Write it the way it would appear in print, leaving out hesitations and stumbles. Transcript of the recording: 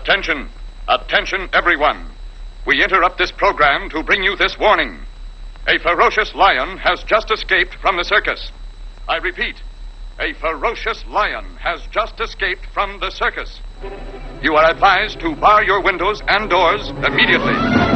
Attention! Attention, everyone! We interrupt this program to bring you this warning. A ferocious lion has just escaped from the circus. I repeat, a ferocious lion has just escaped from the circus. You are advised to bar your windows and doors immediately.